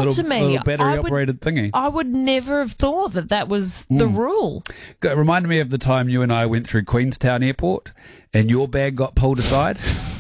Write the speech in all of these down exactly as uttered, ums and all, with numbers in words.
little, to me. little battery I would, operated thingy. I would never have thought that that was the Mm. rule. It reminded me of the time you and I went through Queenstown Airport and your bag got pulled aside.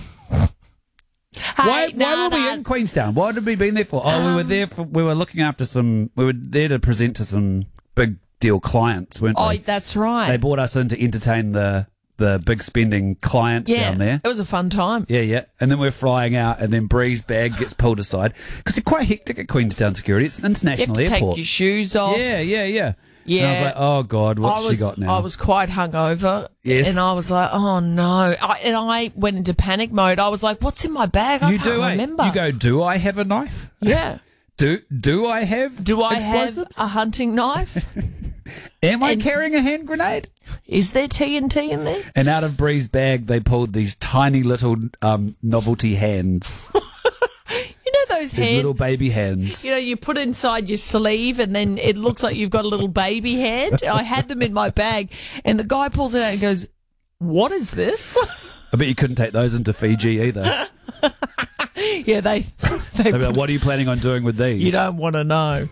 Hey, why nah, why were we nah. in Queenstown? What had we been there for? Oh, we were there for, we were looking after some, we were there to present to some big deal clients, weren't Oh, we? that's right. They brought us in to entertain the, the big spending clients yeah, down there. it was a fun time. Yeah, yeah. And then we're flying out and then Bree's bag gets pulled aside. Because it's quite hectic at Queenstown security. It's an You have international to airport. take your shoes off. Yeah, yeah, yeah. Yeah. And I was like, oh, God, what's I was, she got now? I was quite hungover. Yes. And I was like, oh, no. I, and I went into panic mode. I was like, what's in my bag? I you can't do, eh? remember. You go, do I have a knife? Yeah. Do do I have Do I explosives? have a hunting knife? Am I and- carrying a hand grenade? Is there T N T in there? And out of Bree's bag, they pulled these tiny little um, novelty hands. You know those These hands? little baby hands. You know, you put inside your sleeve and then it looks like you've got a little baby hand. I had them in my bag and the guy pulls it out and goes, what is this? I bet you couldn't take those into Fiji either. Yeah, they... they They'd be like, what are you planning on doing with these? you don't want to know.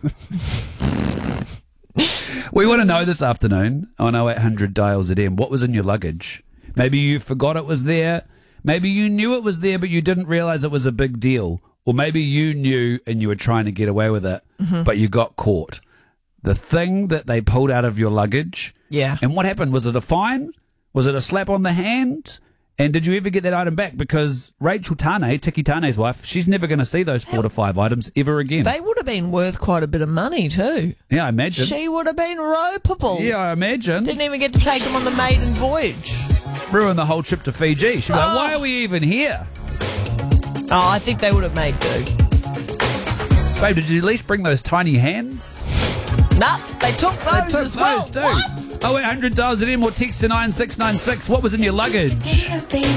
We want to know this afternoon on oh eight hundred Dial Z M, what was in your luggage? Maybe you forgot it was there. Maybe you knew it was there, but you didn't realize it was a big deal. Or maybe you knew and you were trying to get away with it, Mm-hmm. but you got caught. The thing that they pulled out of your luggage. Yeah. And what happened? Was it a fine? Was it a slap on the hand? And did you ever get that item back? Because Rachel Tane, Tiki Tane's wife, she's never going to see those four to five items ever again. They would have been worth quite a bit of money too. yeah, I imagine. She would have been ropeable. yeah, I imagine. Didn't even get to take them on the maiden voyage. Ruined the whole trip to Fiji. She'd be like, Oh. why are we even here? Oh, I think they would have made do. Babe, did you at least bring those tiny hands? Nah, they took those They took as well. those too. What? oh eight hundred Dial Z M or text to nine six nine six. What was in your luggage? Baby.